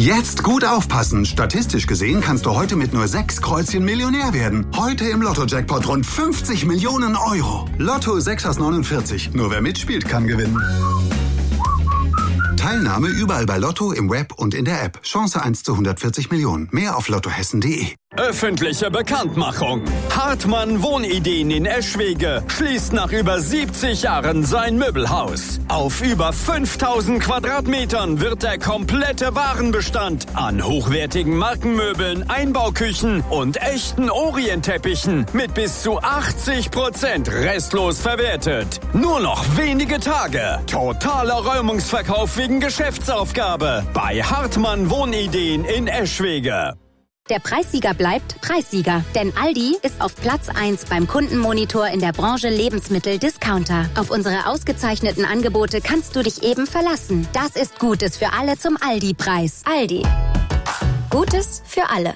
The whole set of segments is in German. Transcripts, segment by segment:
Jetzt gut aufpassen. Statistisch gesehen kannst du heute mit nur 6 Kreuzchen Millionär werden. Heute im Lotto-Jackpot rund 50 Millionen Euro. Lotto 6 aus 49. Nur wer mitspielt, kann gewinnen. Teilnahme überall bei Lotto, im Web und in der App. Chance 1 zu 140 Millionen. Mehr auf lottohessen.de. Öffentliche Bekanntmachung. Hartmann Wohnideen in Eschwege schließt nach über 70 Jahren sein Möbelhaus. Auf über 5000 Quadratmetern wird der komplette Warenbestand an hochwertigen Markenmöbeln, Einbauküchen und echten Orientteppichen mit bis zu 80% restlos verwertet. Nur noch wenige Tage. Totaler Räumungsverkauf wegen Geschäftsaufgabe bei Hartmann Wohnideen in Eschwege. Der Preissieger bleibt Preissieger, denn Aldi ist auf Platz 1 beim Kundenmonitor in der Branche Lebensmittel-Discounter. Auf unsere ausgezeichneten Angebote kannst du dich eben verlassen. Das ist Gutes für alle zum Aldi-Preis. Aldi. Gutes für alle.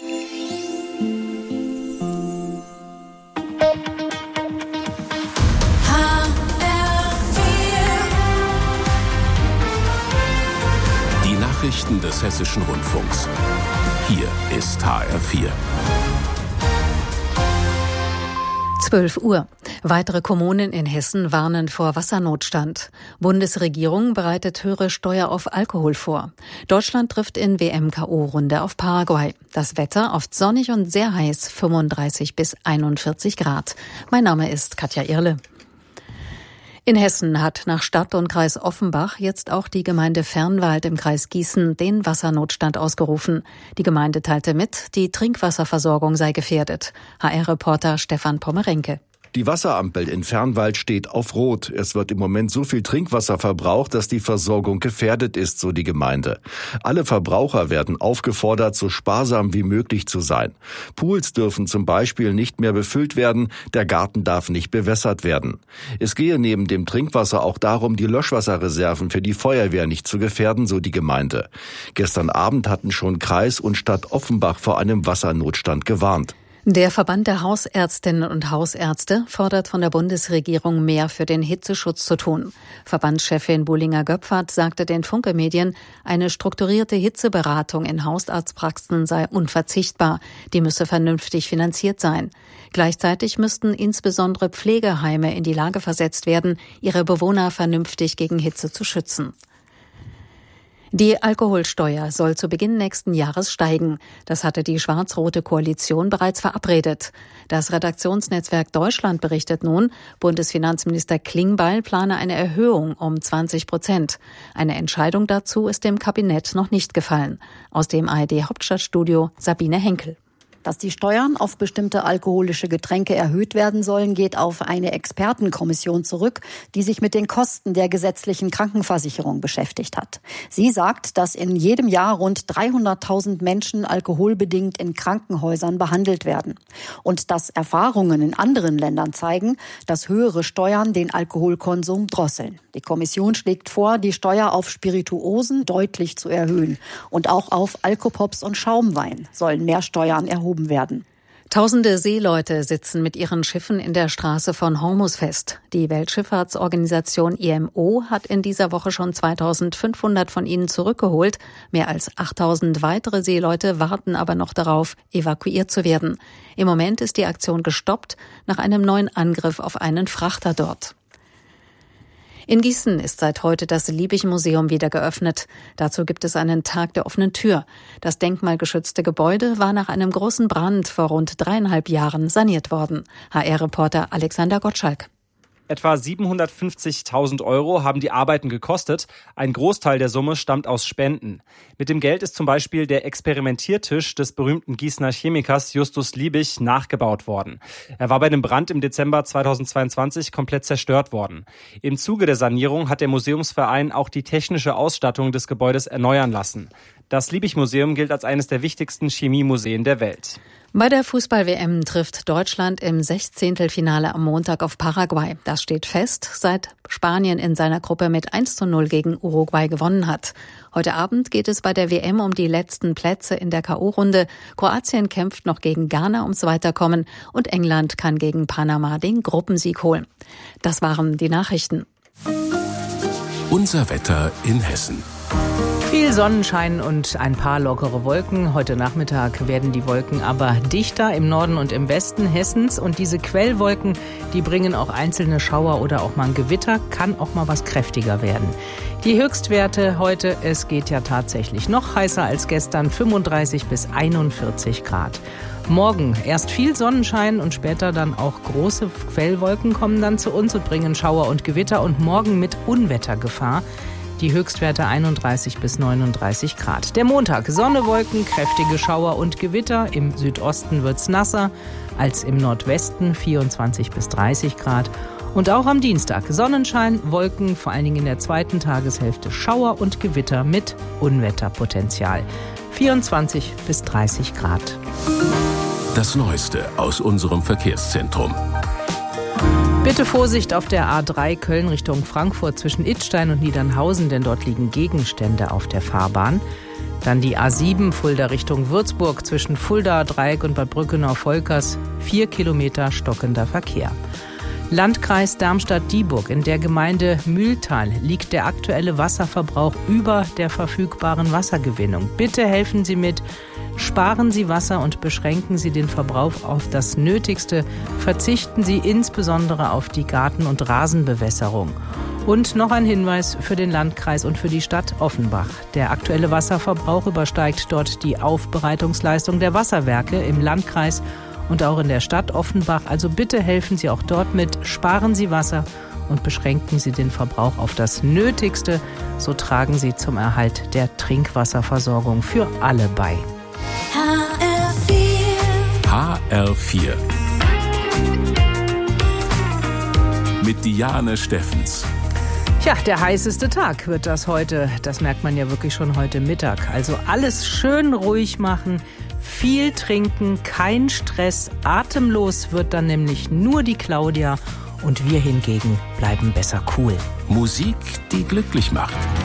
Die Nachrichten des Hessischen Rundfunks. Hier ist HR4. 12 Uhr. Weitere Kommunen in Hessen warnen vor Wassernotstand. Bundesregierung bereitet höhere Steuer auf Alkohol vor. Deutschland trifft in WM-KO-Runde auf Paraguay. Das Wetter oft sonnig und sehr heiß, 35 bis 41 Grad. Mein Name ist Katja Irle. In Hessen hat nach Stadt und Kreis Offenbach jetzt auch die Gemeinde Fernwald im Kreis Gießen den Wassernotstand ausgerufen. Die Gemeinde teilte mit, die Trinkwasserversorgung sei gefährdet. HR-Reporter Stefan Pommerenke. Die Wasserampel in Fernwald steht auf Rot. Es wird im Moment so viel Trinkwasser verbraucht, dass die Versorgung gefährdet ist, so die Gemeinde. Alle Verbraucher werden aufgefordert, so sparsam wie möglich zu sein. Pools dürfen zum Beispiel nicht mehr befüllt werden, der Garten darf nicht bewässert werden. Es gehe neben dem Trinkwasser auch darum, die Löschwasserreserven für die Feuerwehr nicht zu gefährden, so die Gemeinde. Gestern Abend hatten schon Kreis und Stadt Offenbach vor einem Wassernotstand gewarnt. Der Verband der Hausärztinnen und Hausärzte fordert von der Bundesregierung mehr für den Hitzeschutz zu tun. Verbandschefin Bullinger-Göpfert sagte den Funke-Medien, eine strukturierte Hitzeberatung in Hausarztpraxen sei unverzichtbar. Die müsse vernünftig finanziert sein. Gleichzeitig müssten insbesondere Pflegeheime in die Lage versetzt werden, ihre Bewohner vernünftig gegen Hitze zu schützen. Die Alkoholsteuer soll zu Beginn nächsten Jahres steigen. Das hatte die schwarz-rote Koalition bereits verabredet. Das Redaktionsnetzwerk Deutschland berichtet nun, Bundesfinanzminister Klingbeil plane eine Erhöhung um 20%. Eine Entscheidung dazu ist dem Kabinett noch nicht gefallen. Aus dem ARD-Hauptstadtstudio Sabine Henkel. Dass die Steuern auf bestimmte alkoholische Getränke erhöht werden sollen, geht auf eine Expertenkommission zurück, die sich mit den Kosten der gesetzlichen Krankenversicherung beschäftigt hat. Sie sagt, dass in jedem Jahr rund 300.000 Menschen alkoholbedingt in Krankenhäusern behandelt werden. Und dass Erfahrungen in anderen Ländern zeigen, dass höhere Steuern den Alkoholkonsum drosseln. Die Kommission schlägt vor, die Steuer auf Spirituosen deutlich zu erhöhen. Und auch auf Alkopops und Schaumwein sollen mehr Steuern erhoben werden. Tausende Seeleute sitzen mit ihren Schiffen in der Straße von Hormuz fest. Die Weltschifffahrtsorganisation IMO hat in dieser Woche schon 2.500 von ihnen zurückgeholt. Mehr als 8.000 weitere Seeleute warten aber noch darauf, evakuiert zu werden. Im Moment ist die Aktion gestoppt nach einem neuen Angriff auf einen Frachter dort. In Gießen ist seit heute das Liebig-Museum wieder geöffnet. Dazu gibt es einen Tag der offenen Tür. Das denkmalgeschützte Gebäude war nach einem großen Brand vor rund 3,5 Jahren saniert worden. HR-Reporter Alexander Gottschalk. Etwa 750.000 € haben die Arbeiten gekostet. Ein Großteil der Summe stammt aus Spenden. Mit dem Geld ist zum Beispiel der Experimentiertisch des berühmten Gießener Chemikers Justus Liebig nachgebaut worden. Er war bei dem Brand im Dezember 2022 komplett zerstört worden. Im Zuge der Sanierung hat der Museumsverein auch die technische Ausstattung des Gebäudes erneuern lassen. Das Liebig-Museum gilt als eines der wichtigsten Chemiemuseen der Welt. Bei der Fußball-WM trifft Deutschland im 16. am Montag auf Paraguay. Das steht fest, seit Spanien in seiner Gruppe mit 1:0 gegen Uruguay gewonnen hat. Heute Abend geht es bei der WM um die letzten Plätze in der K.O.-Runde. Kroatien kämpft noch gegen Ghana ums Weiterkommen und England kann gegen Panama den Gruppensieg holen. Das waren die Nachrichten. Unser Wetter in Hessen. Viel Viel Sonnenschein und ein paar lockere Wolken. Heute Nachmittag werden die Wolken aber dichter im Norden und im Westen Hessens. Und diese Quellwolken, die bringen auch einzelne Schauer oder auch mal ein Gewitter. Kann auch mal was kräftiger werden. Die Höchstwerte heute, es geht ja tatsächlich noch heißer als gestern, 35 bis 41 Grad. Morgen erst viel Sonnenschein und später dann auch große Quellwolken kommen dann zu uns und bringen Schauer und Gewitter. Und morgen mit Unwettergefahr. Die Höchstwerte 31 bis 39 Grad. Der Montag, Sonne, Wolken, kräftige Schauer und Gewitter. Im Südosten wird's nasser als im Nordwesten, 24 bis 30 Grad. Und auch am Dienstag Sonnenschein, Wolken, vor allen Dingen in der zweiten Tageshälfte Schauer und Gewitter mit Unwetterpotenzial. 24 bis 30 Grad. Das Neueste aus unserem Verkehrszentrum. Bitte Vorsicht auf der A3 Köln Richtung Frankfurt zwischen Idstein und Niedernhausen, denn dort liegen Gegenstände auf der Fahrbahn. Dann die A7 Fulda Richtung Würzburg zwischen Fulda, Dreieck und Bad Brückenau-Volkers. 4 Kilometer stockender Verkehr. Landkreis Darmstadt-Dieburg. In der Gemeinde Mühltal liegt der aktuelle Wasserverbrauch über der verfügbaren Wassergewinnung. Bitte helfen Sie mit. Sparen Sie Wasser und beschränken Sie den Verbrauch auf das Nötigste. Verzichten Sie insbesondere auf die Garten- und Rasenbewässerung. Und noch ein Hinweis für den Landkreis und für die Stadt Offenbach. Der aktuelle Wasserverbrauch übersteigt dort die Aufbereitungsleistung der Wasserwerke im Landkreis und auch in der Stadt Offenbach. Also bitte helfen Sie auch dort mit. Sparen Sie Wasser und beschränken Sie den Verbrauch auf das Nötigste. So tragen Sie zum Erhalt der Trinkwasserversorgung für alle bei. HR4 mit Diane Steffens. Ja, der heißeste Tag wird das heute. Das merkt man ja wirklich schon heute Mittag. Also alles schön ruhig machen, viel trinken, kein Stress. Atemlos wird dann nämlich nur die Claudia und wir hingegen bleiben besser cool. Musik, die glücklich macht.